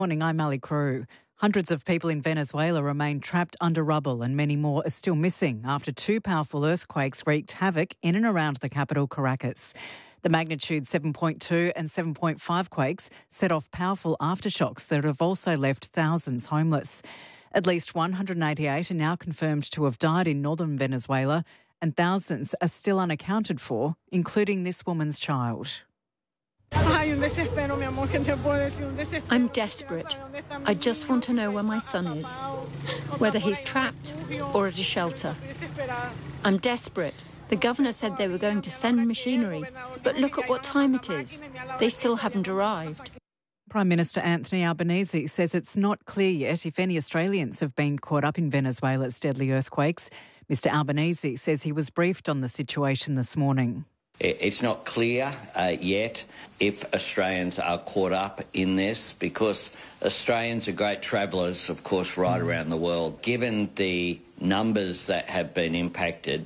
Morning, I'm Ali Crew. Hundreds of people in Venezuela remain trapped under rubble and many more are still missing after two powerful earthquakes wreaked havoc in and around the capital, Caracas. The magnitude 7.2 and 7.5 quakes set off powerful aftershocks that have also left thousands homeless. At least 188 are now confirmed to have died in northern Venezuela and thousands are still unaccounted for, including this woman's child. I'm desperate. I just want to know where my son is, whether he's trapped or at a shelter. I'm desperate. The governor said they were going to send machinery, but look at what time it is. They still haven't arrived. Prime Minister Anthony Albanese says it's not clear yet if any Australians have been caught up in Venezuela's deadly earthquakes. Mr Albanese says he was briefed on the situation this morning. It's not clear yet if Australians are caught up in this because Australians are great travellers, of course, right around the world. Given the numbers that have been impacted,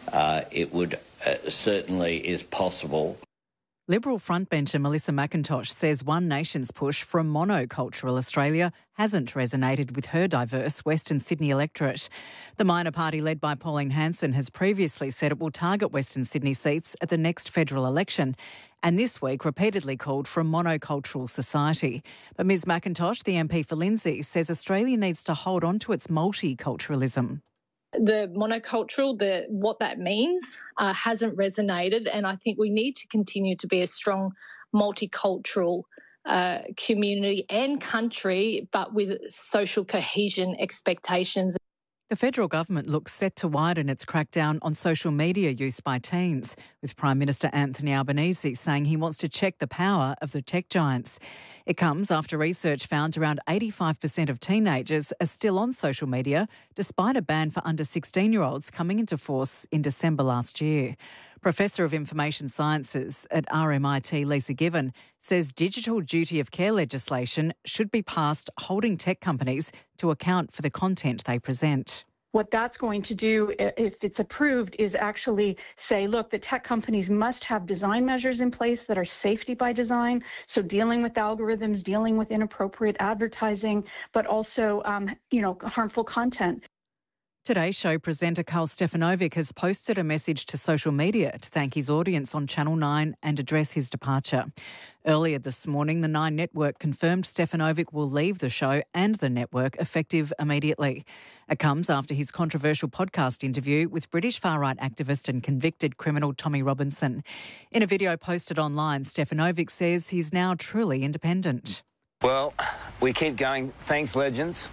it would certainly is possible. Liberal frontbencher Melissa McIntosh says One Nation's push for a monocultural Australia hasn't resonated with her diverse Western Sydney electorate. The minor party led by Pauline Hanson has previously said it will target Western Sydney seats at the next federal election and this week repeatedly called for a monocultural society. But Ms McIntosh, the MP for Lindsay, says Australia needs to hold on to its multiculturalism. The monocultural, what that means hasn't resonated, and I think we need to continue to be a strong multicultural community and country, but with social cohesion expectations. The federal government looks set to widen its crackdown on social media use by teens, with Prime Minister Anthony Albanese saying he wants to check the power of the tech giants. It comes after research found around 85% of teenagers are still on social media, despite a ban for under 16-year-olds coming into force in December last year. Professor of Information Sciences at RMIT, Lisa Given, says digital duty of care legislation should be passed holding tech companies to account for the content they present. What that's going to do, if it's approved, is actually say, look, the tech companies must have design measures in place that are safety by design, so dealing with algorithms, dealing with inappropriate advertising, but also, harmful content. Today's show presenter Karl Stefanovic has posted a message to social media to thank his audience on Channel 9 and address his departure. Earlier this morning, the Nine Network confirmed Stefanovic will leave the show and the network effective immediately. It comes after his controversial podcast interview with British far-right activist and convicted criminal Tommy Robinson. In a video posted online, Stefanovic says he's now truly independent. Well, we keep going. Thanks, legends.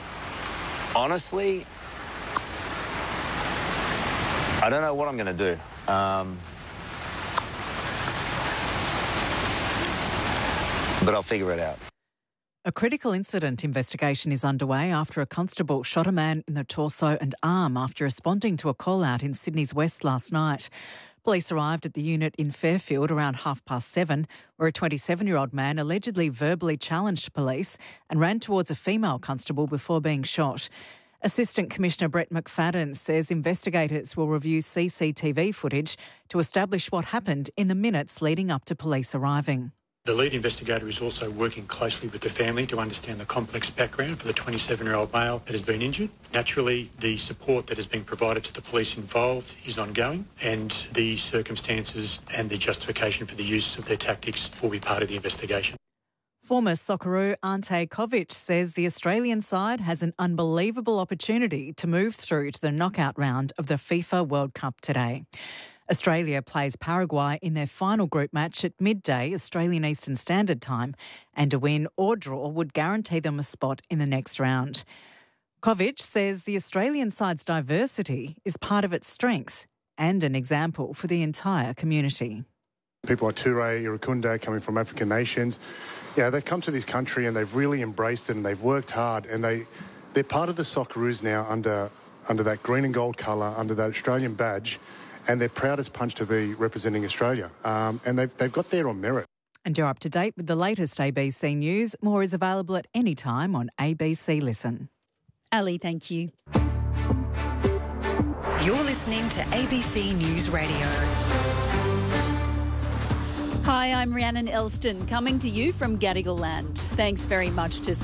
Honestly, I don't know what I'm going to do. But I'll figure it out. A critical incident investigation is underway after a constable shot a man in the torso and arm after responding to a call-out in Sydney's West last night. Police arrived at the unit in Fairfield around 7:30, where a 27-year-old man allegedly verbally challenged police and ran towards a female constable before being shot. Assistant Commissioner Brett McFadden says investigators will review CCTV footage to establish what happened in the minutes leading up to police arriving. The lead investigator is also working closely with the family to understand the complex background for the 27-year-old male that has been injured. Naturally, the support that has been provided to the police involved is ongoing, and the circumstances and the justification for the use of their tactics will be part of the investigation. Former Socceroo Ante Covic says the Australian side has an unbelievable opportunity to move through to the knockout round of the FIFA World Cup today. Australia plays Paraguay in their final group match at midday Australian Eastern Standard Time, and a win or draw would guarantee them a spot in the next round. Covic says the Australian side's diversity is part of its strength and an example for the entire community. People like Toure, Irukunda, coming from African nations, they've come to this country and they've really embraced it and they've worked hard, and they're part of the Socceroos now under that green and gold colour, under that Australian badge, and they're proud as punch to be representing Australia. And they've got there on merit. And you're up to date with the latest ABC News. More is available at any time on ABC Listen. Ali, thank you. You're listening to ABC News Radio. Hi, I'm Rhiannon Elston, coming to you from Gadigal Land. Thanks very much to